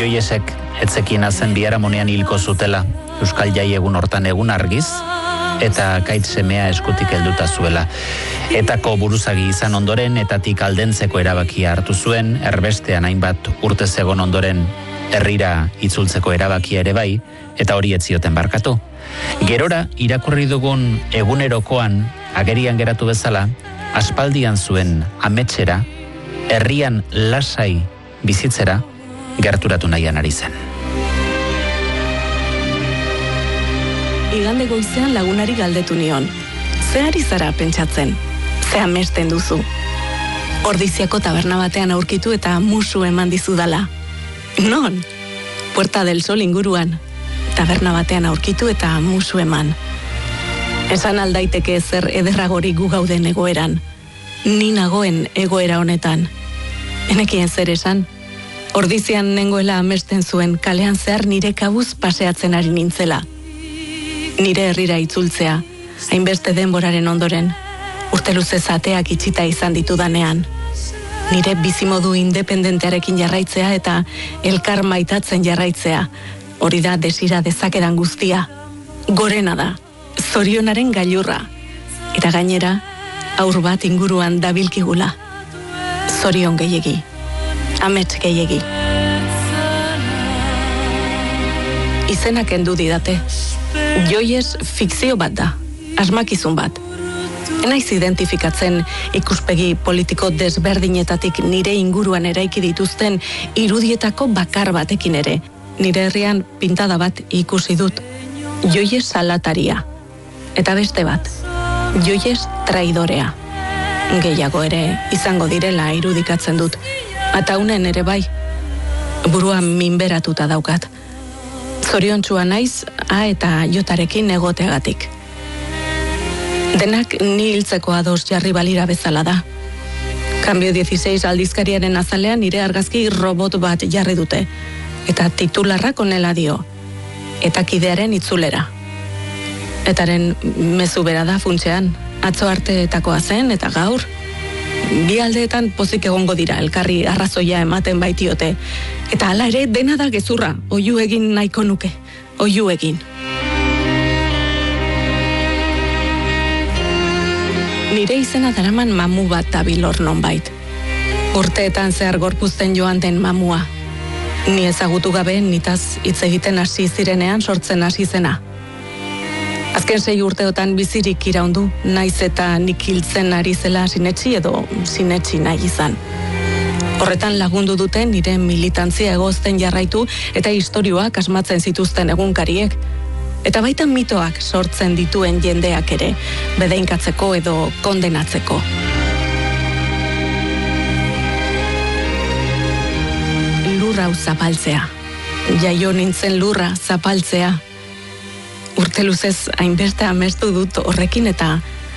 Joiesek etzekiena zen biharamunean hilko zutela, Euskal Jai egun hortan egun argiz, eta kait semea eskutik helduta zuela. Etako buruzagi izan ondoren, etatik aldentzeko erabakia hartu zuen, erbestean hainbat urte zegon ondoren herrira itzultzeko erabakia ere bai, eta hori ez zioten barkatu. Gerora, irakurri dugun egunerokoan, agerian geratu bezala, aspaldian zuen ametsera, herrian lasai bizitzera, gerturatu nahian ari zen. Igande goizean lagunari galdetu nion. Ze ari zara pentsatzen? Ze amesten duzu? Ordiziako taberna batean aurkitu eta musu eman dizudala. Non? Puerta del Sol inguruan. Taberna batean aurkitu eta musu eman. Esan aldaiteke zer ederragori gu gauden egoeran. Ni nagoen egoera honetan. Enekien zer esan? Ordizian nengoela amesten zuen kalean zehar nire kabuz paseatzen ari nintzela. Nire herrira itzultzea, hainbeste denboraren ondoren, urte luze zateak itxita izan ditudanean. Nire bizimodu independentearekin jarraitzea eta elkar maitatzen jarraitzea, hori da desira dezakedan guztia. Gorena da, zorionaren gailurra, eta gainera, haur bat inguruan dabilkigula. Zorion gehiegi, amets gehiegi. Izenak kendu didate. Joies fikzio bat da, asmakizun bat. Enaiz identifikatzen ikuspegi politiko desberdinetatik nire inguruan eraiki dituzten irudietako bakar batekin ere. Nire herrian pintada bat ikusi dut. Joies salataria. Eta beste bat, Joies traidorea. Gehiago ere izango direla irudikatzen dut. Ataunen ere bai, burua minberatuta daukat. Zoriontsua naiz, A eta Jotarekin egoteagatik. Denak ni hiltzeko ados jarri balira bezala da. Cambio 16 aldizkariaren azalean nire argazki robot bat jarri dute. Eta titularrak honela dio. Etakidearen itzulera. Etaren mezu bera da funtsean. Atzo arteetakoa zen eta gaur. Bi aldeetan pozik egongo dira, elkarri arrazoia ematen baitiote. Eta hala ere dena da gezurra, oihu egin nahiko nuke, oihu egin. Nire izena daraman mamu bat dabil hor nonbait. Urteetan zehar gorpuzten joan den mamua. Ni ezagutu gabe nitaz hitz egiten hasi zirenean sortzen hasi zena. Azken 6 urteotan bizirik iraundu, naiz eta nik hiltzen ari zela sinetsi edo sinetsi nahi izan. Horretan lagundu duten nire militantzia egozten jarraitu eta istorioak asmatzen zituzten egunkariek. Eta baita mitoak sortzen dituen jendeak ere, bedeinkatzeko edo kondenatzeko. Lurra zapaltzea. Jaio nintzen lurra zapaltzea. Urte luzez hainbeste amestu dut horrekin eta